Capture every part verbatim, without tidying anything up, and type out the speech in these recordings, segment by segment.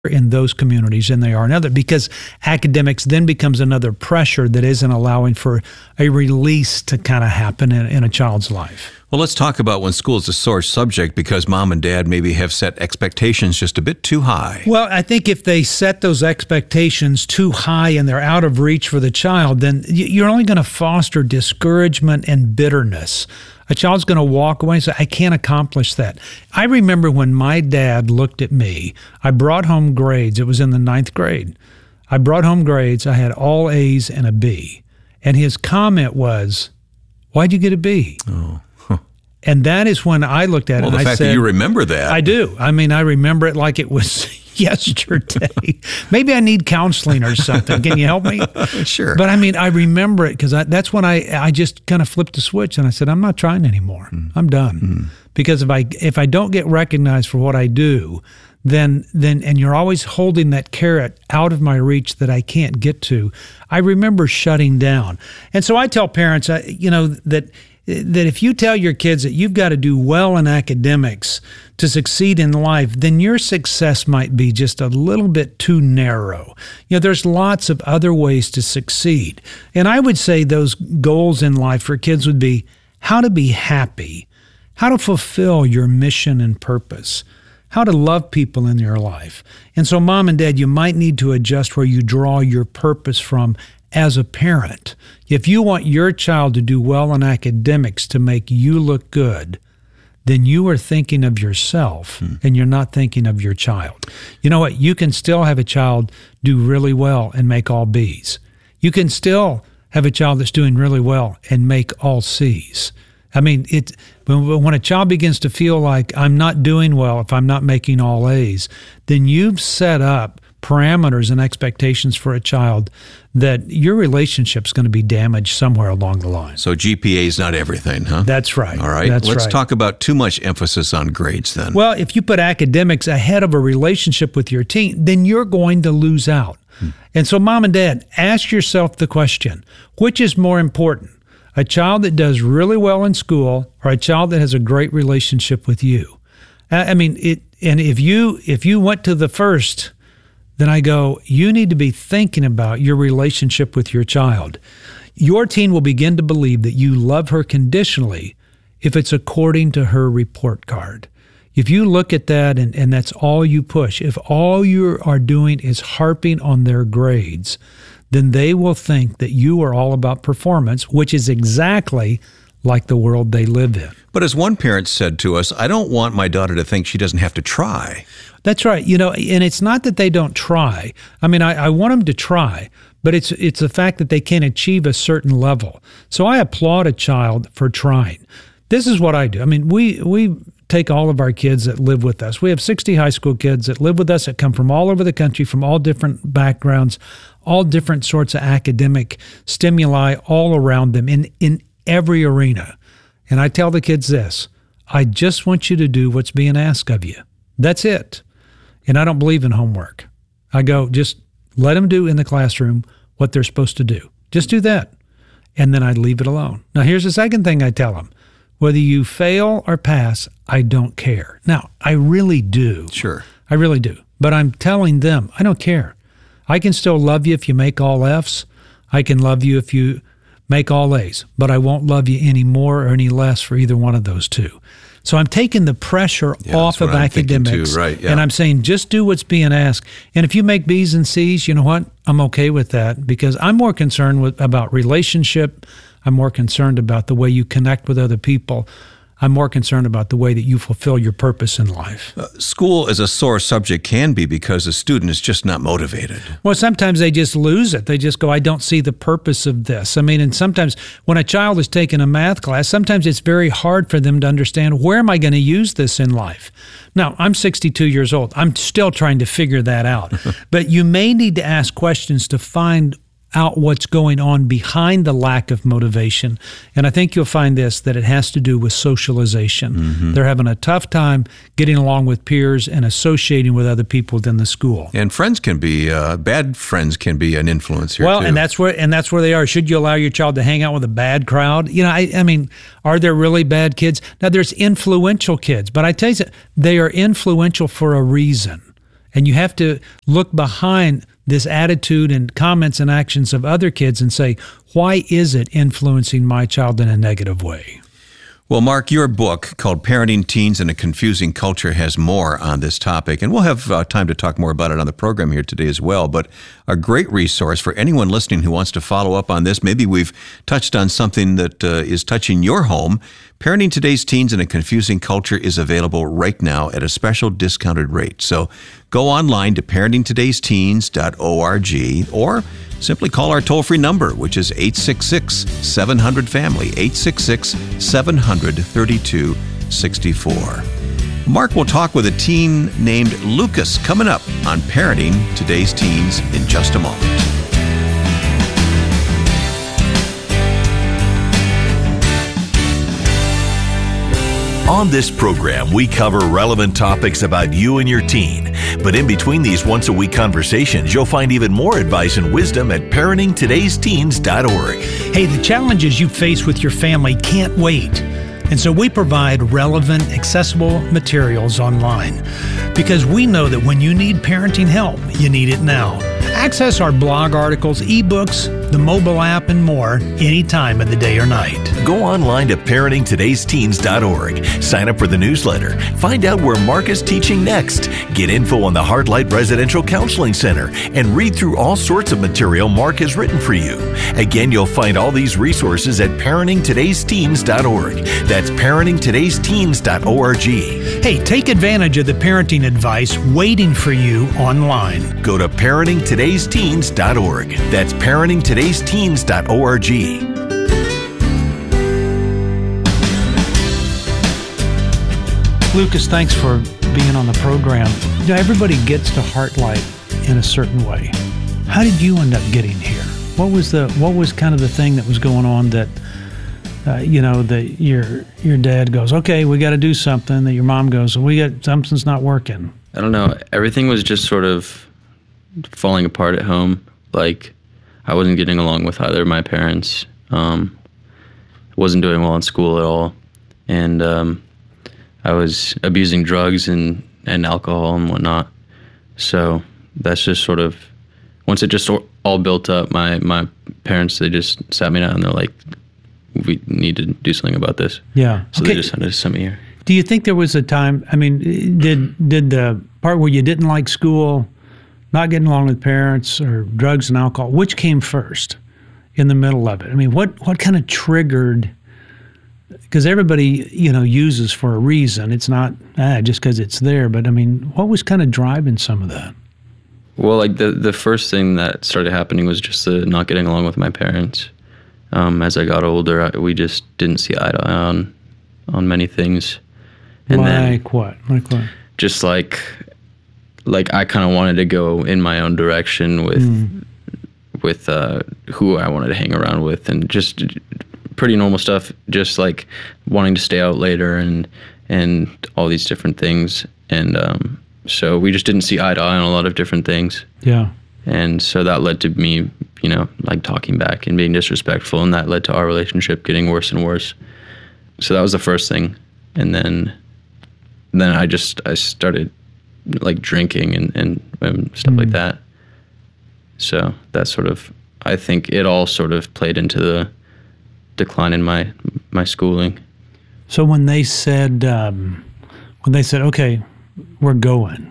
in those communities than they are in other, because academics then becomes another pressure that isn't allowing for a release to kind of happen in, in a child's life. Well, let's talk about when school is a sore subject because mom and dad maybe have set expectations just a bit too high. Well, I think if they set those expectations too high and they're out of reach for the child, then you're only going to foster discouragement and bitterness. A child's going to walk away and say, I can't accomplish that. I remember when my dad looked at me, I brought home grades. It was in the ninth grade. I brought home grades. I had all A's and a B. And his comment was, why'd you get a B? Oh. And that is when I looked at well, it and I said... Well, the fact that you remember that. I do. I mean, I remember it like it was yesterday. Maybe I need counseling or something. Can you help me? Sure. But I mean, I remember it because that's when I, I just kind of flipped the switch and I said, I'm not trying anymore. Mm. I'm done. Mm. Because if I if I don't get recognized for what I do, then then and you're always holding that carrot out of my reach that I can't get to, I remember shutting down. And so I tell parents, uh, you know, that that if you tell your kids that you've got to do well in academics to succeed in life, then your success might be just a little bit too narrow. You know, there's lots of other ways to succeed. And I would say those goals in life for kids would be how to be happy, how to fulfill your mission and purpose, how to love people in your life. And so mom and dad, you might need to adjust where you draw your purpose from as a parent. If you want your child to do well in academics to make you look good, then you are thinking of yourself hmm. and you're not thinking of your child. You know what? You can still have a child do really well and make all B's. You can still have a child that's doing really well and make all C's. I mean, it when, when a child begins to feel like I'm not doing well if I'm not making all A's, then you've set up parameters and expectations for a child that your relationship's going to be damaged somewhere along the line. So G P A is not everything, huh? That's right. All right. That's Let's right. talk about too much emphasis on grades then. Well, if you put academics ahead of a relationship with your teen, then you're going to lose out. Hmm. And so mom and dad, ask yourself the question, which is more important? A child that does really well in school or a child that has a great relationship with you? I mean, it. And if you if you went to the first, then I go, you need to be thinking about your relationship with your child. Your teen will begin to believe that you love her conditionally if it's according to her report card. If you look at that and, and that's all you push, if all you are doing is harping on their grades, then they will think that you are all about performance, which is exactly like the world they live in. But as one parent said to us, I don't want my daughter to think she doesn't have to try. That's right. You know, and it's not that they don't try. I mean, I, I want them to try, but it's it's the fact that they can achieve a certain level. So I applaud a child for trying. This is what I do. I mean, we we take all of our kids that live with us. We have sixty high school kids that live with us that come from all over the country, from all different backgrounds, all different sorts of academic stimuli all around them in, in every arena. And I tell the kids this, I just want you to do what's being asked of you. That's it. And I don't believe in homework. I go, just let them do in the classroom what they're supposed to do. Just do that. And then I leave it alone. Now, here's the second thing I tell them. Whether you fail or pass, I don't care. Now, I really do. Sure. I really do. But I'm telling them, I don't care. I can still love you if you make all F's. I can love you if you make all A's. But I won't love you any more or any less for either one of those two. So I'm taking the pressure yeah, off of I'm academics. too, right, yeah. And I'm saying, just do what's being asked. And if you make B's and C's, you know what? I'm okay with that because I'm more concerned with about relationship. I'm more concerned about the way you connect with other people. I'm more concerned about the way that you fulfill your purpose in life. Uh, school as a sore subject can be because the student is just not motivated. Well, sometimes they just lose it. They just go, I don't see the purpose of this. I mean, and sometimes when a child is taking a math class, sometimes it's very hard for them to understand, where am I going to use this in life? Now, I'm sixty-two years old. I'm still trying to figure that out. But you may need to ask questions to find out what's going on behind the lack of motivation. And I think you'll find this, that it has to do with socialization. Mm-hmm. They're having a tough time getting along with peers and associating with other people within the school. And friends can be, uh, bad friends can be an influence here well, too. and that's where and that's where they are. Should you allow your child to hang out with a bad crowd? You know, I, I mean, are there really bad kids? Now, there's influential kids, but I tell you, they are influential for a reason. And you have to look behind this attitude and comments and actions of other kids and say, why is it influencing my child in a negative way? Well, Mark, your book called Parenting Teens in a Confusing Culture has more on this topic, and we'll have uh, time to talk more about it on the program here today as well. But a great resource for anyone listening who wants to follow up on this. Maybe we've touched on something that uh, is touching your home. Parenting Today's Teens in a Confusing Culture is available right now at a special discounted rate. So go online to parenting todays teens dot org or simply call our toll-free number, which is eight six six, seven hundred, family, eight six six, seven hundred, thirty-two sixty-four. Mark will talk with a teen named Lucas coming up on Parenting Today's Teens in just a moment. On this program, we cover relevant topics about you and your teen. But in between these once-a-week conversations, you'll find even more advice and wisdom at parenting todays teens dot org. Hey, the challenges you face with your family can't wait. And so we provide relevant, accessible materials online because we know that when you need parenting help, you need it now. Access our blog articles, ebooks, the mobile app, and more any time of the day or night. Go online to parenting todays teens dot org. Sign up for the newsletter. Find out where Mark is teaching next. Get info on the Heartlight Residential Counseling Center and read through all sorts of material Mark has written for you. Again, you'll find all these resources at parenting todays teens dot org. That's parenting todays teens dot org. Hey, take advantage of the parenting advice waiting for you online. Go to parenting todays teens dot org. That's parenting todays teens dot org. Lucas, thanks for being on the program. You know, everybody gets to Heartlight in a certain way. How did you end up getting here? What was the what was kind of the thing that was going on that uh, you know that your your dad goes, okay, we got to do something. That your mom goes, we got something's not working. I don't know. Everything was just sort of falling apart at home. Like I wasn't getting along with either of my parents. Um, wasn't doing well in school at all, and um, I was abusing drugs and, and alcohol and whatnot. So that's just sort of, once it just all built up, my, my parents, they just sat me down and they're like, we need to do something about this. Yeah. So okay. they just had to send me here. Do you think there was a time, I mean, did did the part where you didn't like school, not getting along with parents, or drugs and alcohol, which came first in the middle of it? I mean, what, what kind of triggered, because everybody, you know, uses for a reason. It's not ah, just because it's there. But, I mean, what was kind of driving some of that? Well, like the, the first thing that started happening was just the not getting along with my parents. Um, as I got older, I, we just didn't see eye to eye on, on many things. And like then what? Like what? Just like, like I kind of wanted to go in my own direction with, mm. with uh, who I wanted to hang around with, and just pretty normal stuff, just like wanting to stay out later and and all these different things. And um, so we just didn't see eye to eye on a lot of different things. Yeah. And so that led to me, you know, like talking back and being disrespectful, and that led to our relationship getting worse and worse. So that was the first thing. And then then I just, I started like drinking and, and, and stuff mm. like that. So that sort of, I think it all sort of played into the decline in my my schooling. So when they said um, when they said, okay, we're going,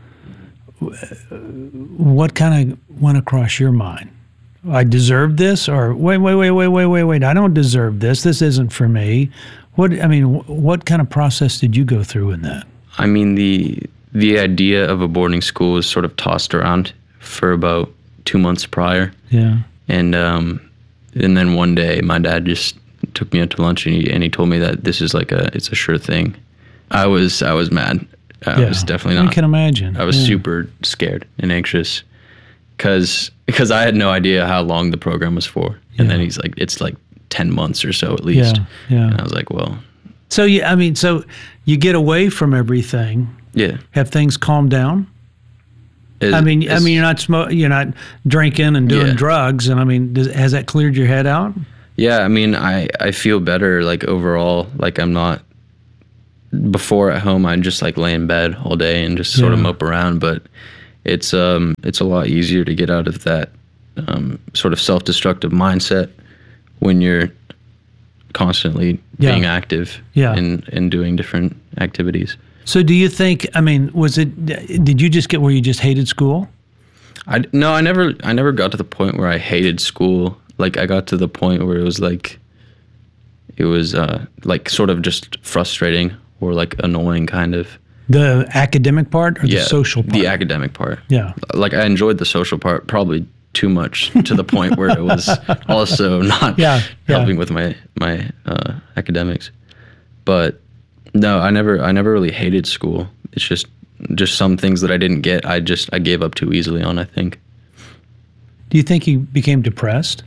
what kind of went across your mind? I deserve this, or wait, wait, wait, wait, wait, wait, wait, I don't deserve this. This isn't for me. What I mean, what kind of process did you go through in that? I mean, the the idea of a boarding school was sort of tossed around for about two months prior. Yeah, and um, and then one day, my dad just took me out to lunch, and he and he told me that this is like a it's a sure thing. I was I was mad. I yeah. was definitely not. I can imagine. I was yeah. super scared and anxious because because I had no idea how long the program was for. And yeah. then he's like, it's like ten months or so at least. Yeah, yeah. And I was like, well. So, yeah, I mean, so you get away from everything. Yeah. Have things calmed down? Is, I mean, is, I mean, you're not smoke, you're not drinking and doing yeah. drugs. And I mean, does, has that cleared your head out? Yeah, I mean, I, I feel better, like, overall. Like, I'm not, before at home, I'd just, like, lay in bed all day and just sort yeah. of mope around. But it's um it's a lot easier to get out of that um, sort of self-destructive mindset when you're constantly Yeah. being active Yeah. and, and doing different activities. So do you think, I mean, was it, did you just get where you just hated school? I, no, I never I never got to the point where I hated school. Like, I got to the point where it was like, it was uh, like sort of just frustrating or like annoying kind of. The academic part or the social part? The academic part. Yeah. Like, I enjoyed the social part probably too much to the point where it was also not Yeah, yeah. helping with my my uh, academics. But no, I never I never really hated school. It's just just some things that I didn't get. I just I gave up too easily on, I think. Do you think you became depressed?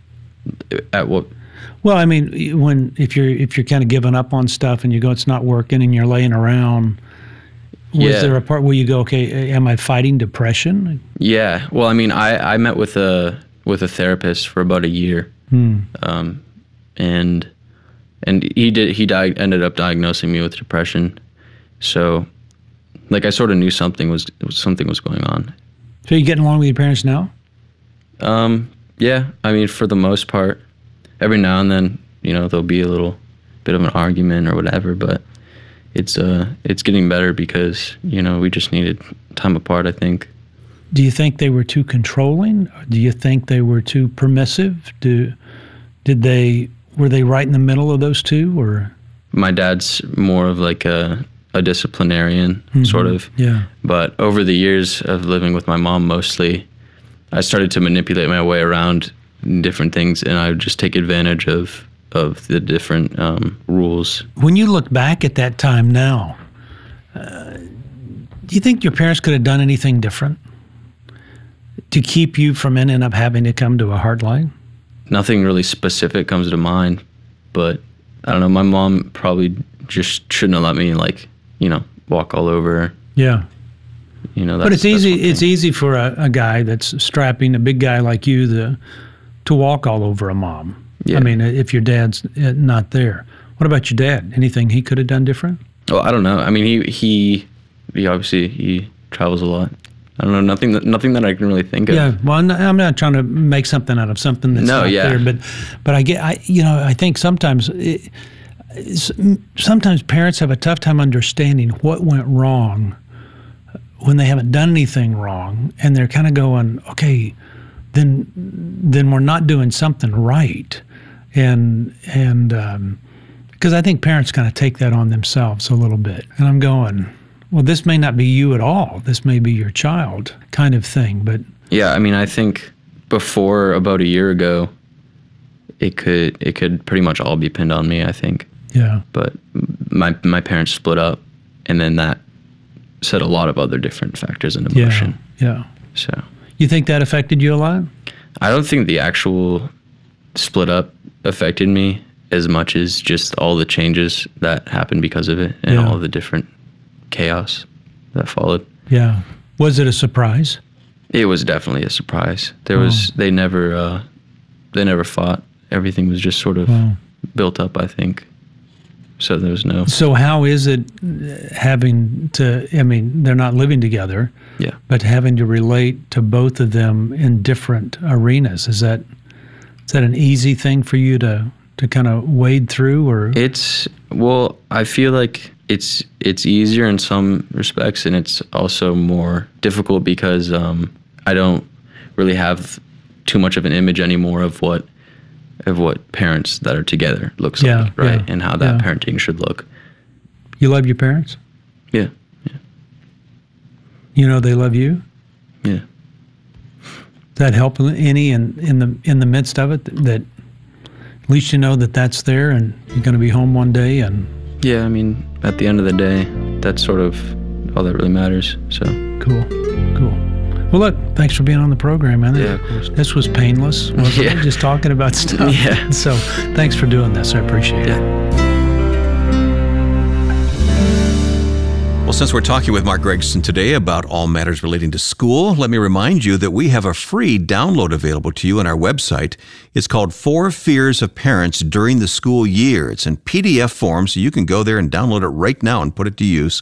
At what? Well, I mean, when if you're if you're kind of giving up on stuff and you go, it's not working, and you're laying around, was Yeah. there a part where you go, okay, am I fighting depression? Yeah. Well, I mean, I, I met with a with a therapist for about a year, Hmm. um, and and he did he di- ended up diagnosing me with depression. So, like, I sort of knew something was something was going on. So you getting along with your parents now? Um, yeah. I mean, for the most part, every now and then, you know, there'll be a little bit of an argument or whatever, but it's uh it's getting better because, you know, we just needed time apart, I think. Do you think they were too controlling? Or do you think they were too permissive? Do did they were they right in the middle of those two, or My dad's more of like a a disciplinarian, sort of. yeah, But over the years of living with my mom mostly, I started to manipulate my way around different things, and I would just take advantage of of the different um, rules. when you look back at that time now, uh, do you think your parents could have done anything different to keep you from ending up having to come to a hard line? Nothing really specific comes to mind, but I don't know. My mom probably just shouldn't have let me, like, you know, walk all over her. Yeah. You know, that's, But it's that's easy. one It's thing. easy for a, a guy that's strapping, a big guy like you, the, to walk all over a mom. Yeah. I mean, if your dad's uh, not there. What about your dad? Anything he could have done different? Well, I don't know. I mean, he he he obviously he travels a lot. I don't know. Nothing that nothing that I can really think of. Yeah. Well, I'm not, I'm not trying to make something out of something that's No, not yeah. there, but but I get, I you know, I think sometimes it, it's- sometimes parents have a tough time understanding what went wrong when they haven't done anything wrong, and they're kind of going, okay, then then we're not doing something right, and and because I think parents kind of take that on themselves a little bit, and I'm going, well, this may not be you at all. This may be your child, kind of thing, but. Yeah, I mean, I think before about a year ago, it could it could pretty much all be pinned on me, I think. Yeah. But my my parents split up, and then that set a lot of other different factors into Yeah. motion. Yeah. So You think that affected you a lot? I don't think the actual split up affected me as much as just all the changes that happened because of it, and Yeah. all the different chaos that followed. Yeah. Was it a surprise? It was definitely a surprise. There Oh. was they never uh, they never fought. Everything was just sort of Wow. built up, I think. So there was no So how is it uh, having to, I mean, they're not living together, yeah. but having to relate to both of them in different arenas? Is that is that an easy thing for you to, to kind of wade through, or? It's well, I feel like it's it's easier in some respects, and it's also more difficult because um, I don't really have too much of an image anymore of what of what parents that are together looks Yeah, like, right? yeah, And how that yeah. parenting should look. You love your parents? Yeah, You know they love you? yeah. Does that help any in, in the in the midst of it, that at least you know that that's there and you're going to be home one day? And Yeah, I mean, at the end of the day, that's sort of all that really matters. So cool, cool. Well, look, thanks for being on the program, man. Yeah, of course. This was painless, wasn't Yeah. it? Just talking about stuff. Yeah. So thanks for doing this. I appreciate Yeah. it. Well, since we're talking with Mark Gregson today about all matters relating to school, let me remind you that we have a free download available to you on our website. It's called Four Fears of Parents During the School Year. It's in P D F form, so you can go there and download it right now and put it to use.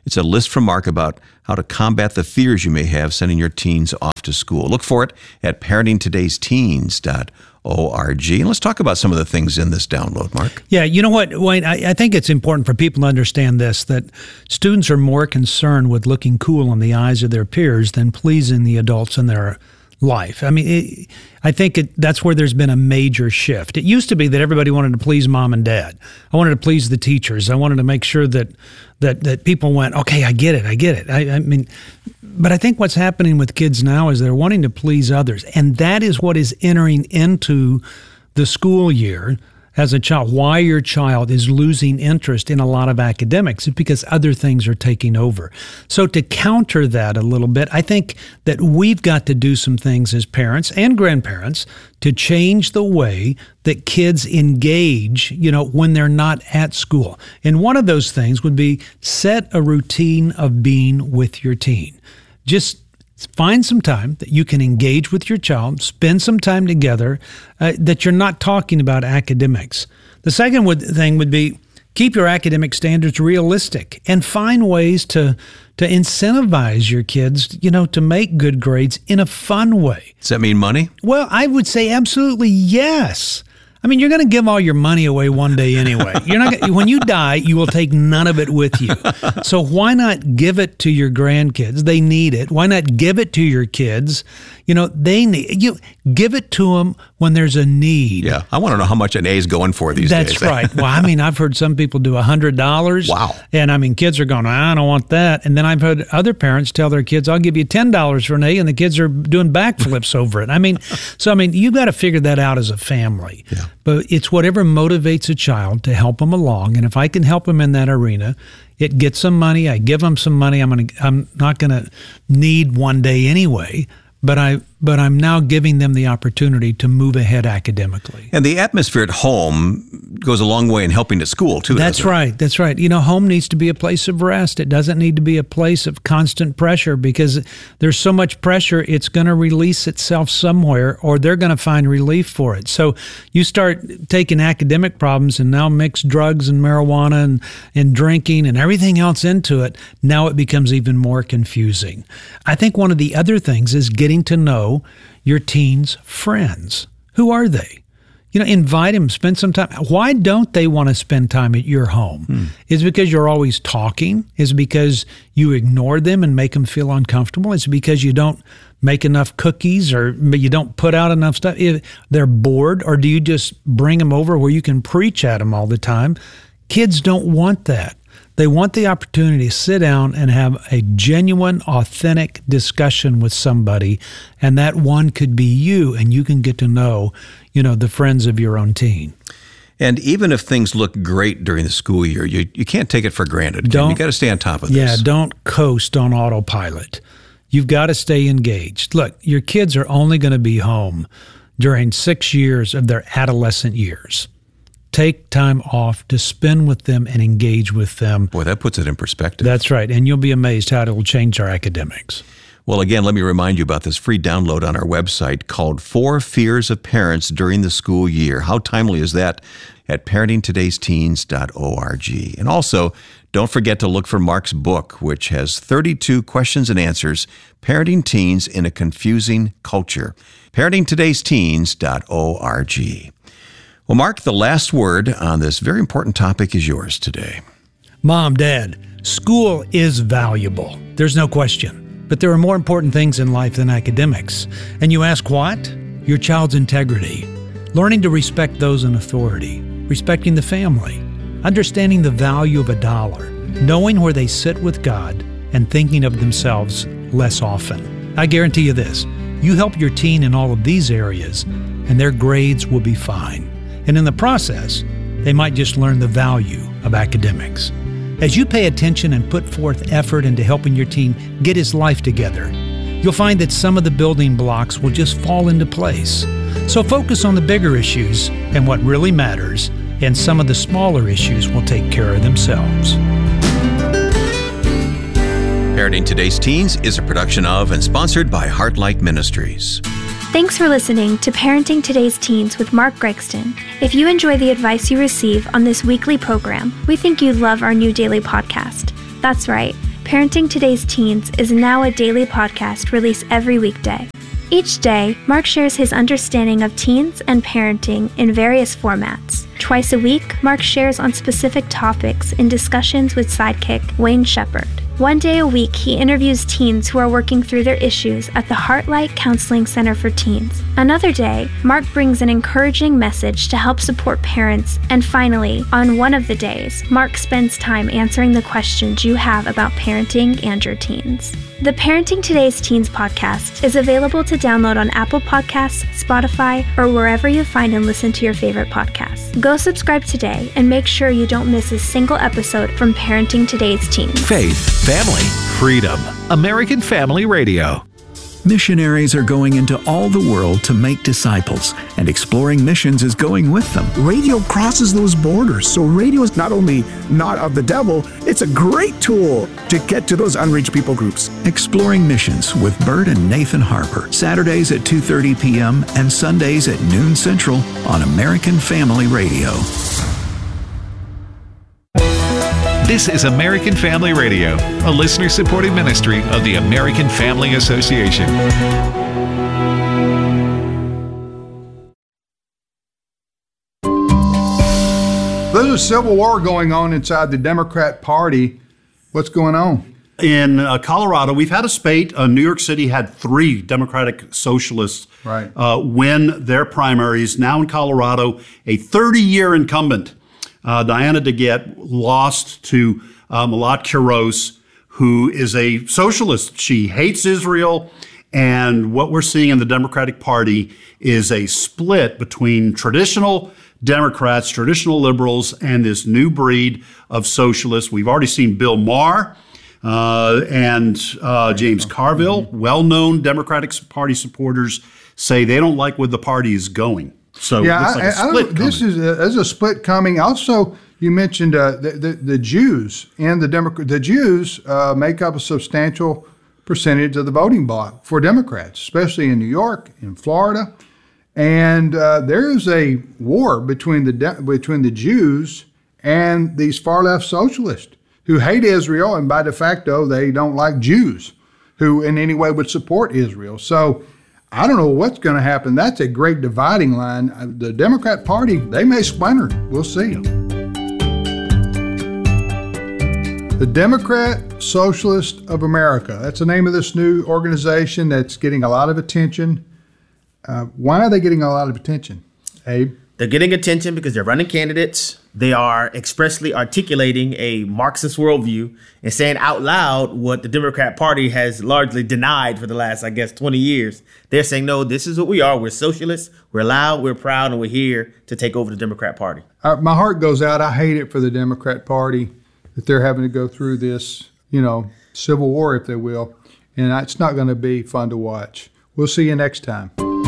It's a list from Mark about how to combat the fears you may have sending your teens off to school. Look for it at parenting todays teens dot org. And let's talk about some of the things in this download, Mark. Yeah, you know what, Wayne, I, I think it's important for people to understand this, that students are more concerned with looking cool in the eyes of their peers than pleasing the adults in their life. I mean, it, I think it, that's where there's been a major shift. It used to be that everybody wanted to please mom and dad. I wanted to please the teachers. I wanted to make sure that that that people went, okay, I get it, I get it. I, I mean, but I think what's happening with kids now is they're wanting to please others, and that is what is entering into the school year as a child. Why your child is losing interest in a lot of academics is because other things are taking over. So to counter that a little bit, I think that we've got to do some things as parents and grandparents to change the way that kids engage, you know, when they're not at school. And one of those things would be set a routine of being with your teen. Just find some time that you can engage with your child, spend some time together, uh, that you're not talking about academics. The second would, thing would be keep your academic standards realistic and find ways to to incentivize your kids, you know, to make good grades in a fun way. Does that mean money? Well, I would say absolutely yes. I mean, you're going to give all your money away one day anyway. You're not gonna, when you die, you will take none of it with you. So why not give it to your grandkids? They need it. Why not give it to your kids? You know, they need you. Give it to them when there's a need. Yeah, I want to know how much an A is going for these That's days. That's right. Well, I mean, I've heard some people do one hundred dollars. Wow. And I mean, kids are going, I don't want that. And then I've heard other parents tell their kids, I'll give you ten dollars for an A, and the kids are doing backflips over it. I mean, so I mean, you got to figure that out as a family. Yeah. But it's whatever motivates a child to help them along. And if I can help them in that arena, it gets them money. I give them some money. I'm gonna. I'm not going to need one day anyway. But I, but I'm now giving them the opportunity to move ahead academically. And the atmosphere at home goes a long way in helping at school, too. That's right. That's right. You know, home needs to be a place of rest. It doesn't need to be a place of constant pressure, because there's so much pressure, it's going to release itself somewhere, or they're going to find relief for it. So you start taking academic problems and now mix drugs and marijuana and, and drinking and everything else into it. Now it becomes even more confusing. I think one of the other things is getting to know your teen's friends. Who are they? You know, invite them, spend some time. Why don't they want to spend time at your home? Hmm. Is it because you're always talking? Is it because you ignore them and make them feel uncomfortable? Is it because you don't make enough cookies, or you don't put out enough stuff? If they're bored, or do you just bring them over where you can preach at them all the time? Kids don't want that. They want the opportunity to sit down and have a genuine, authentic discussion with somebody, and that one could be you, and you can get to know, you know, the friends of your own teen. And even if things look great during the school year, you, you can't take it for granted. Don't, you got to stay on top of this. Yeah, don't coast on autopilot. You've got to stay engaged. Look, your kids are only going to be home during six years of their adolescent years. Take time off to spend with them and engage with them. Boy, that puts it in perspective. That's right. And you'll be amazed how it will change our academics. Well, again, let me remind you about this free download on our website called Four Fears of Parents During the School Year. How timely is that? At parenting todays teens dot org. And also, don't forget to look for Mark's book, which has thirty-two questions and answers, Parenting Teens in a Confusing Culture. parenting todays teens dot org. Well, Mark, the last word on this very important topic is yours today. Mom, Dad, school is valuable. There's no question. But there are more important things in life than academics. And you ask what? Your child's integrity. Learning to respect those in authority. Respecting the family. Understanding the value of a dollar. Knowing where they sit with God. And thinking of themselves less often. I guarantee you this. You help your teen in all of these areas, and their grades will be fine. And in the process, they might just learn the value of academics. As you pay attention and put forth effort into helping your teen get his life together, you'll find that some of the building blocks will just fall into place. So focus on the bigger issues and what really matters, and some of the smaller issues will take care of themselves. Parenting Today's Teens is a production of and sponsored by Heartlight Ministries. Thanks for listening to Parenting Today's Teens with Mark Gregston. If you enjoy the advice you receive on this weekly program, we think you'd love our new daily podcast. That's right. Parenting Today's Teens is now a daily podcast released every weekday. Each day, Mark shares his understanding of teens and parenting in various formats. Twice a week, Mark shares on specific topics in discussions with sidekick Wayne Shepherd. One day a week, he interviews teens who are working through their issues at the Heartlight Counseling Center for Teens. Another day, Mark brings an encouraging message to help support parents. And finally, on one of the days, Mark spends time answering the questions you have about parenting and your teens. The Parenting Today's Teens podcast is available to download on Apple Podcasts, Spotify, or wherever you find and listen to your favorite podcasts. Go subscribe today and make sure you don't miss a single episode from Parenting Today's Teens. Faith, family, freedom. American Family Radio. Missionaries are going into all the world to make disciples, and Exploring Missions is going with them. Radio crosses those borders, so radio is not only not of the devil, it's a great tool to get to those unreached people groups. Exploring Missions with Bert and Nathan Harper, Saturdays at two thirty p.m. and Sundays at noon Central on American Family Radio. This is American Family Radio, a listener-supported ministry of the American Family Association. There's a civil war going on inside the Democrat Party. What's going on? In uh, Colorado, we've had a spate. Uh, New York City had three Democratic Socialists right. uh, win their primaries. Now in Colorado, a thirty-year incumbent, Uh, Diana DeGette, lost to uh, Malat Quiroz, who is a socialist. She hates Israel, and what we're seeing in the Democratic Party is a split between traditional Democrats, traditional liberals, and this new breed of socialists. We've already seen Bill Maher uh, and uh, James Carville, well-known Democratic Party supporters, say they don't like where the party is going. So yeah, it's like a I, split I this is a, there's a split coming. Also, you mentioned uh, the, the the Jews and the Democrat. The Jews uh, make up a substantial percentage of the voting bloc for Democrats, especially in New York, in Florida, and uh, there is a war between the de- between the Jews and these far left socialists who hate Israel, and by de facto they don't like Jews who in any way would support Israel. So I don't know what's going to happen. That's a great dividing line. The Democrat Party, they may splinter. We'll see. The Democrat Socialist of America. That's the name of this new organization that's getting a lot of attention. Uh, why are they getting a lot of attention, Abe? They're getting attention because they're running candidates. They are expressly articulating a Marxist worldview and saying out loud what the Democrat Party has largely denied for the last, I guess, twenty years. They're saying, no, this is what we are. We're socialists. We're loud. We're proud. And we're here to take over the Democrat Party. Uh, my heart goes out. I hate it for the Democrat Party that they're having to go through this, you know, civil war, if they will. And it's not going to be fun to watch. We'll see you next time.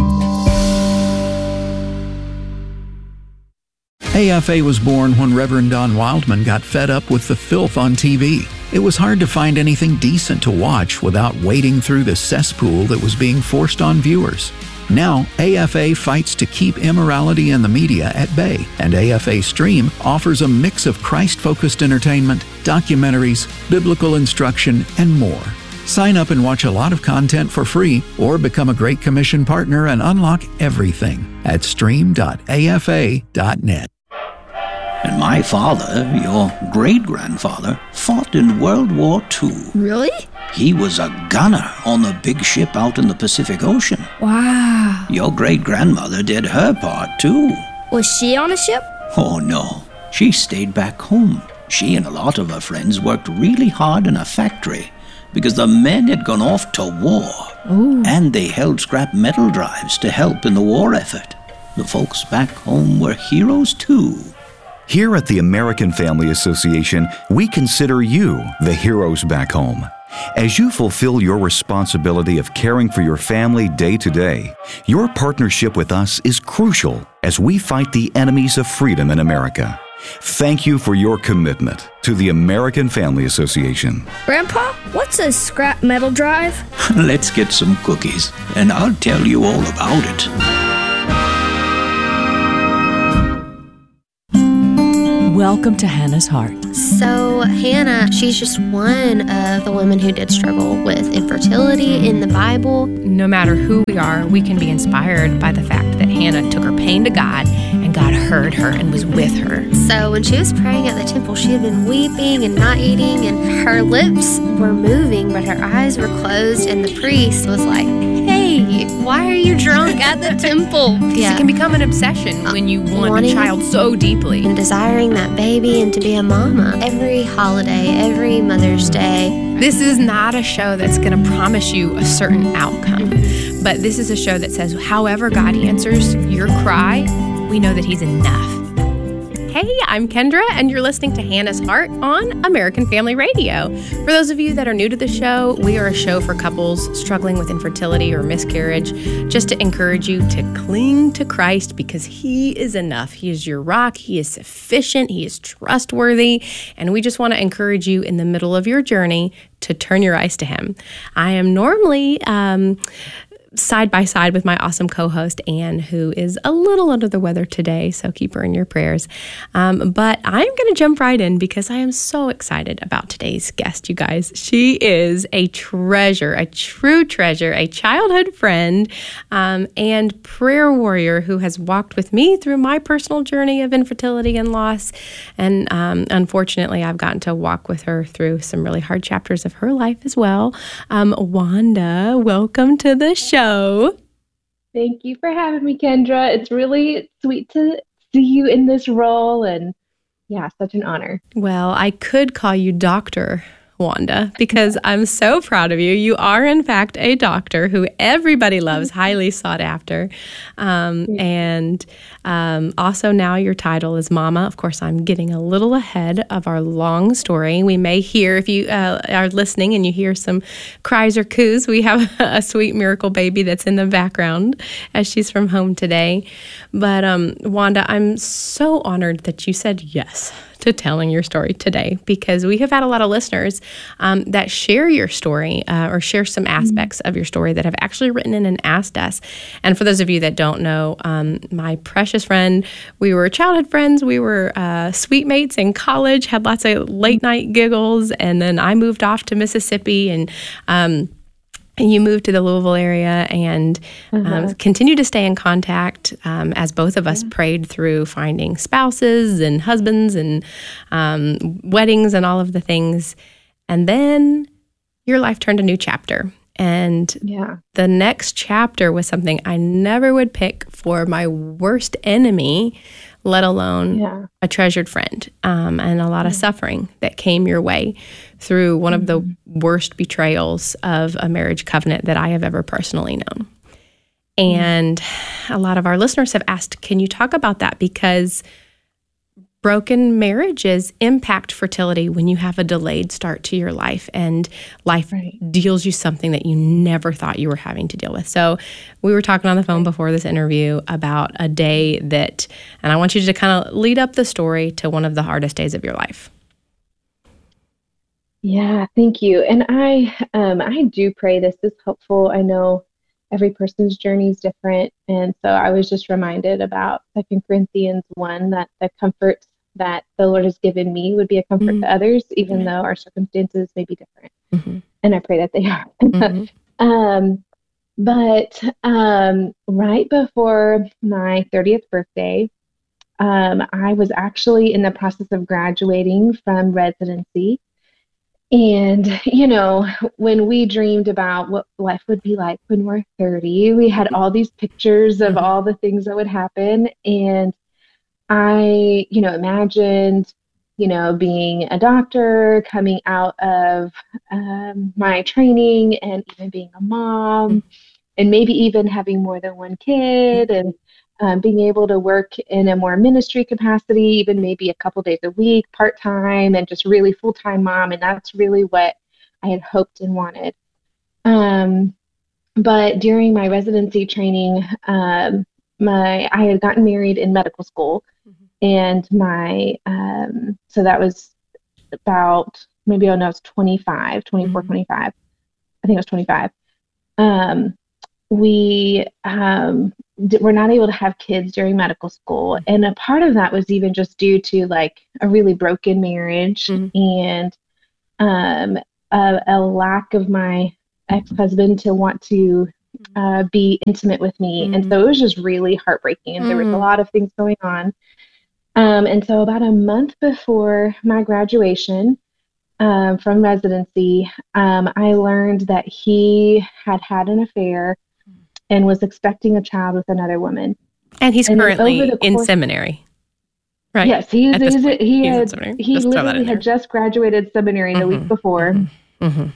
A F A was born when Reverend Don Wildman got fed up with the filth on T V. It was hard to find anything decent to watch without wading through the cesspool that was being forced on viewers. Now, A F A fights to keep immorality in the media at bay, and A F A Stream offers a mix of Christ-focused entertainment, documentaries, biblical instruction, and more. Sign up and watch a lot of content for free, or become a Great Commission partner and unlock everything at stream dot a f a dot net. And my father, your great-grandfather, fought in World War Two. Really? He was a gunner on the big ship out in the Pacific Ocean. Wow. Your great-grandmother did her part, too. Was she on a ship? Oh, no. She stayed back home. She and a lot of her friends worked really hard in a factory because the men had gone off to war. Ooh. And they held scrap metal drives to help in the war effort. The folks back home were heroes, too. Here at the American Family Association, we consider you the heroes back home. As you fulfill your responsibility of caring for your family day to day, your partnership with us is crucial as we fight the enemies of freedom in America. Thank you for your commitment to the American Family Association. Grandpa, what's a scrap metal drive? Let's get some cookies, and I'll tell you all about it. Welcome to Hannah's Heart. So Hannah, she's just one of the women who did struggle with infertility in the Bible. No matter who we are, we can be inspired by the fact that Hannah took her pain to God and God heard her and was with her. So when she was praying at the temple, she had been weeping and not eating, and her lips were moving, but her eyes were closed, and the priest was like, hey, why are you drunk at the temple? Yeah. It can become an obsession when you want Wanting a child so deeply. And desiring that baby and to be a mama. Every holiday, every Mother's Day. This is not a show that's going to promise you a certain outcome. But this is a show that says, however God answers your cry, we know that He's enough. Hey, I'm Kendra, and you're listening to Hannah's Heart on American Family Radio. For those of you that are new to the show, we are a show for couples struggling with infertility or miscarriage, just to encourage you to cling to Christ because He is enough. He is your rock. He is sufficient. He is trustworthy. And we just want to encourage you in the middle of your journey to turn your eyes to Him. I am normally... Um, side by side with my awesome co-host, Anne, who is a little under the weather today, so keep her in your prayers. Um, but I'm going to jump right in because I am so excited about today's guest, you guys. She is a treasure, a true treasure, a childhood friend, um, and prayer warrior who has walked with me through my personal journey of infertility and loss. And um, unfortunately, I've gotten to walk with her through some really hard chapters of her life as well. Um, Wanda, welcome to the show. Thank you for having me, Kendra. It's really sweet to see you in this role, and yeah, such an honor. Well, I could call you Doctor Wanda because I'm so proud of you. You are, in fact, a doctor who everybody loves, highly sought after. Um, yeah. And um, also now your title is Mama. Of course, I'm getting a little ahead of our long story. We may hear, if you uh, are listening and you hear some cries or coos, we have a sweet miracle baby that's in the background as she's from home today. But um, Wanda, I'm so honored that you said yes to telling your story today, because we have had a lot of listeners um, that share your story uh, or share some aspects mm-hmm. of your story that have actually written in and asked us. And for those of you that don't know, um, my precious friend, we were childhood friends. We were uh, suite mates in college, had lots of late night giggles. And then I moved off to Mississippi, and um, And you moved to the Louisville area and um, uh-huh. continued to stay in contact um, as both of us yeah. prayed through finding spouses and husbands and um, weddings and all of the things. And then your life turned a new chapter. And yeah. the next chapter was something I never would pick for my worst enemy, let alone yeah. a treasured friend, um, and a lot of suffering that came your way through one mm-hmm. of the worst betrayals of a marriage covenant that I have ever personally known. And mm-hmm. a lot of our listeners have asked, can you talk about that? Because broken marriages impact fertility when you have a delayed start to your life and life right. deals you something that you never thought you were having to deal with. So we were talking on the phone before this interview about a day that, and I want you to kind of lead up the story to one of the hardest days of your life. Yeah, thank you. And I, um, I do pray this is helpful. I know every person's journey is different. And so I was just reminded about Second Corinthians one, that the comforts that the Lord has given me would be a comfort mm-hmm. to others, even mm-hmm. though our circumstances may be different. Mm-hmm. And I pray that they are. Mm-hmm. um, but um, right before my thirtieth birthday, um, I was actually in the process of graduating from residency. And, you know, when we dreamed about what life would be like when we're thirty, we had all these pictures of all the things that would happen. And I, you know, imagined, you know, being a doctor, coming out of um, my training and even being a mom and maybe even having more than one kid and um, being able to work in a more ministry capacity, even maybe a couple days a week, part-time, and just really full-time mom. And that's really what I had hoped and wanted. Um, but during my residency training, um, my I had gotten married in medical school. And my, um, so that was about, maybe I don't know, it's twenty-five, twenty-four, mm-hmm. twenty-five. I think it was twenty-five. Um, we um, d- were not able to have kids during medical school. And a part of that was even just due to like a really broken marriage and um, a, a lack of my ex-husband to want to uh, be intimate with me. And so it was just really heartbreaking. And there was a lot of things going on. Um, and so about a month before my graduation um, from residency, um, I learned that he had had an affair and was expecting a child with another woman. And he's And currently over the in course- seminary, right? Yes, he At is. this He's, point, he he's in had, seminary. he Just throw that literally in had there. just graduated seminary the week before. Mm-hmm.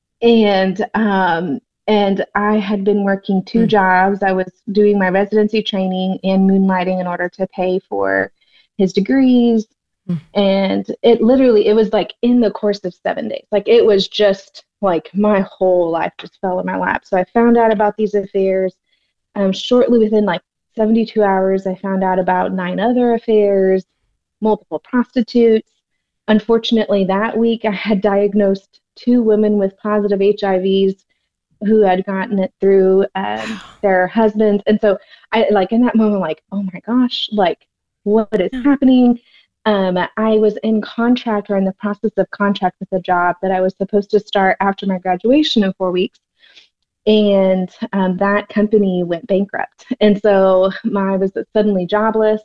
And um, and I had been working two Mm. jobs. I was doing my residency training and moonlighting in order to pay for his degrees. Mm. And it literally, it was like in the course of seven days. Like it was just like my whole life just fell in my lap. So I found out about these affairs. Um, shortly within like seventy-two hours, I found out about nine other affairs, multiple prostitutes. Unfortunately, that week I had diagnosed two women with positive H I Vs who had gotten it through um, their husbands. And so I like in that moment, like, oh my gosh, like what is happening? Um, I was in contract or in the process of contract with a job that I was supposed to start after my graduation in four weeks. And um, that company went bankrupt. And so my, I was suddenly jobless.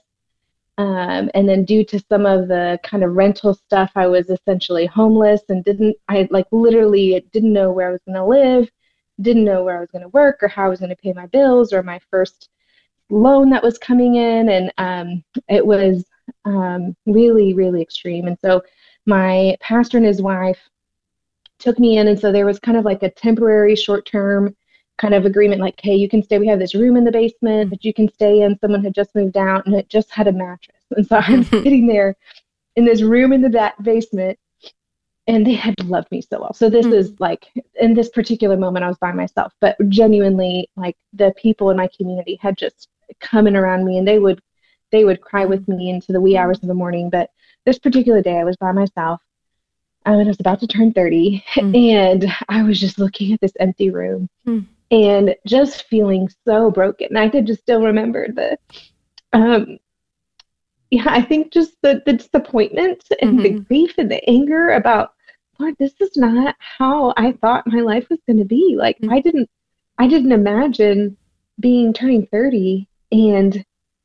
Um, and then due to some of the kind of rental stuff, I was essentially homeless and didn't, I like literally didn't know where I was going to live, didn't know where I was going to work or how I was going to pay my bills or my first loan that was coming in. And um, it was um, really, really extreme. And so my pastor and his wife took me in. And so there was kind of like a temporary short-term kind of agreement, like, hey, you can stay. We have this room in the basement that you can stay in. Someone had just moved out and it just had a mattress. And so I'm sitting there in this room in the ba- basement and they had loved me so well. So this is like, in this particular moment, I was by myself, but genuinely like the people in my community had just come in around me and they would, they would cry with me into the wee hours of the morning. But this particular day I was by myself. Um, and I was about to turn thirty and I was just looking at this empty room. And just feeling so broken. I could just still remember the, um, yeah, I think just the, the disappointment and mm-hmm. the grief and the anger about, Lord, this is not how I thought my life was going to be. Like mm-hmm. I didn't, I didn't imagine being turning thirty and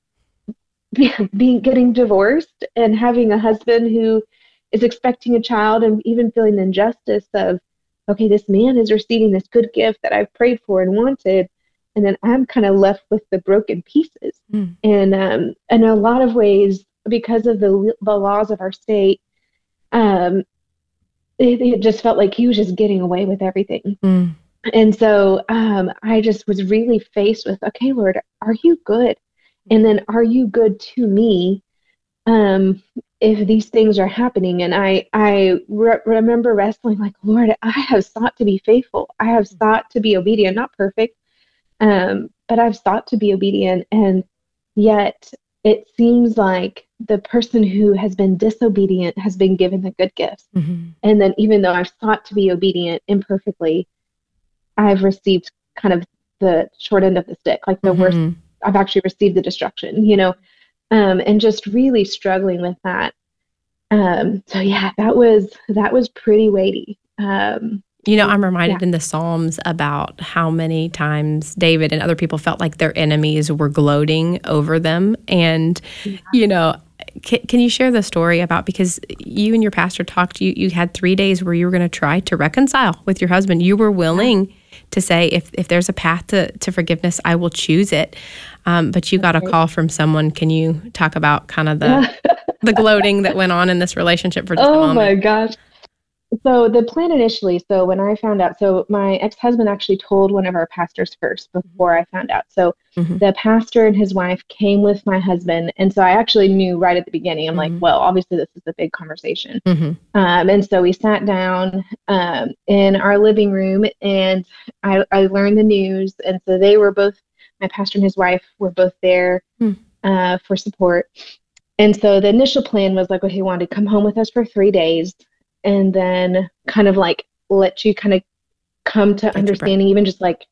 be, being getting divorced and having a husband who is expecting a child and even feeling the injustice of, okay, this man is receiving this good gift that I've prayed for and wanted, and then I'm kind of left with the broken pieces. Mm. And um, in a lot of ways, because of the the laws of our state, um, it, it just felt like he was just getting away with everything. Mm. And so um, I just was really faced with, okay, Lord, are you good? And then are you good to me? Um, if these things are happening. And I, I re- remember wrestling like, Lord, I have sought to be faithful. I have sought to be obedient, not perfect, um, but I've sought to be obedient. And yet it seems like the person who has been disobedient has been given the good gifts. Mm-hmm. And then even though I've sought to be obedient imperfectly, I've received kind of the short end of the stick, like the mm-hmm. worst, I've actually received the destruction, you know? Um, and just really struggling with that. Um, so yeah, that was, that was pretty weighty. Um, you know, I'm reminded yeah. in the Psalms about how many times David and other people felt like their enemies were gloating over them. And, yeah. you know, can, can you share the story about, because you and your pastor talked, you, you had three days where you were going to try to reconcile with your husband. You were willing yeah. to say, if, if there's a path to, to forgiveness, I will choose it. Um, but you got a call from someone. Can you talk about kind of the the gloating that went on in this relationship for just oh a moment? Oh my gosh. So the plan initially, so when I found out, so my ex-husband actually told one of our pastors first before I found out. So mm-hmm. the pastor and his wife came with my husband. And so I actually knew right at the beginning, I'm mm-hmm. like, well, obviously this is a big conversation. Mm-hmm. Um, and so we sat down um, in our living room and I, I learned the news. And so they were both, my pastor and his wife were both there mm. uh, for support. And so the initial plan was like, okay, he wanted to come home with us for three days and then kind of like let you kind of come to Get understanding, even just like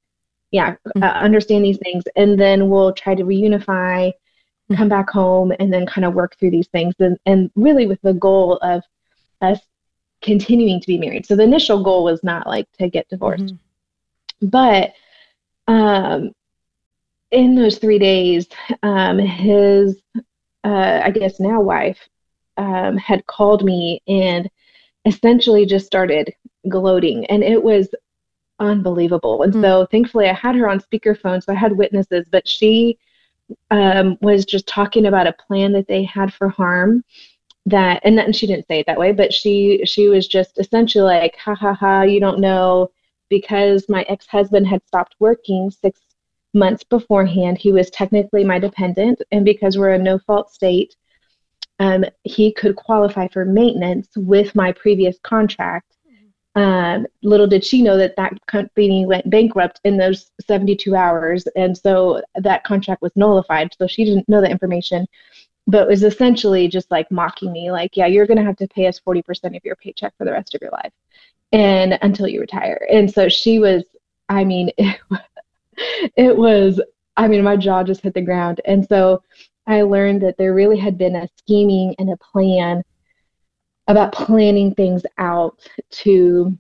yeah, uh, understand these things. And then we'll try to reunify, come back home, and then kind of work through these things. And, and really with the goal of us continuing to be married. So the initial goal was not like to get divorced. Mm-hmm. But um, in those three days, um, his, uh, I guess now wife, um, had called me and essentially just started gloating. And it was unbelievable. And mm-hmm. so thankfully I had her on speakerphone, so I had witnesses, but she um, was just talking about a plan that they had for harm. That, and, that, and she didn't say it that way, but she she was just essentially like, ha ha ha, you don't know, because my ex-husband had stopped working six months beforehand. He was technically my dependent, and because we're a no-fault state, um, he could qualify for maintenance with my previous contract. Um, little did she know that that company went bankrupt in those seventy-two hours, and so that contract was nullified. So she didn't know that information. But it was essentially just like mocking me, like, yeah, you're going to have to pay us forty percent of your paycheck for the rest of your life and until you retire. And so she was, I mean, it, it was, I mean, my jaw just hit the ground. And so I learned that there really had been a scheming and a plan about planning things out to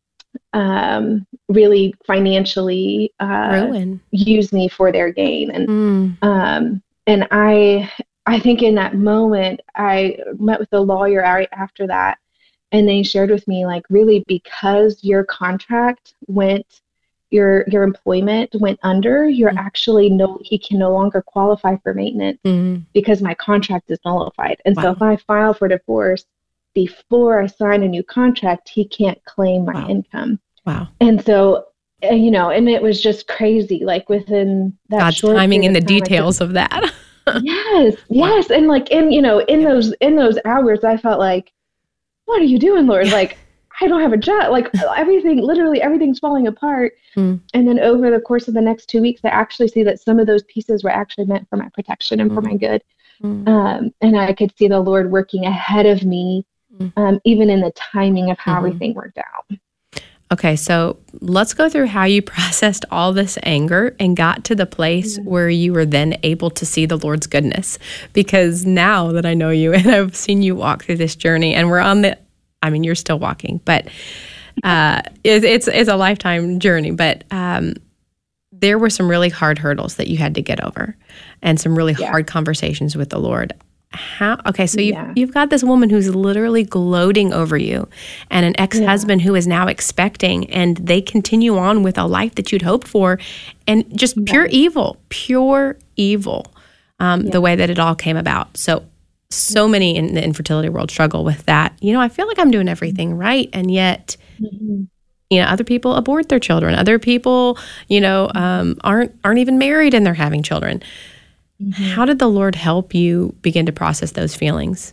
um, really financially uh, ruin, use me for their gain. And, mm. um, and I, I think in that moment, I met with a lawyer right after that, and they shared with me, like, really, because your contract went, your your employment went under, you're mm-hmm. actually no, he can no longer qualify for maintenance mm-hmm. because my contract is nullified. And wow. so if I file for divorce before I sign a new contract, he can't claim my wow. income. Wow. And so, you know, and it was just crazy, like within that God's short timing in the time, details like, of that. yes, yes. And like, in, you know, in those, in those hours, I felt like, what are you doing, Lord? Like, I don't have a job. Like everything, literally everything's falling apart. Mm. And then over the course of the next two weeks, I actually see that some of those pieces were actually meant for my protection and mm. for my good. Mm. Um, and I could see the Lord working ahead of me, mm. um, even in the timing of how mm-hmm. everything worked out. Okay, so let's go through how you processed all this anger and got to the place mm-hmm. where you were then able to see the Lord's goodness. Because now that I know you and I've seen you walk through this journey, and we're on the, I mean, you're still walking, but uh, it, it's it's a lifetime journey. But um, there were some really hard hurdles that you had to get over, and some really yeah. hard conversations with the Lord. How? Okay, so you've, yeah. you've got this woman who's literally gloating over you, and an ex-husband yeah. who is now expecting, and they continue on with a life that you'd hoped for, and just pure yeah. evil, pure evil, um, yeah. the way that it all came about. So, so many in the infertility world struggle with that. You know, I feel like I'm doing everything right, and yet, mm-hmm. you know, other people abort their children. Other people, you know, um, aren't aren't even married and they're having children. Mm-hmm. How did the Lord help you begin to process those feelings?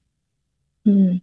Mm.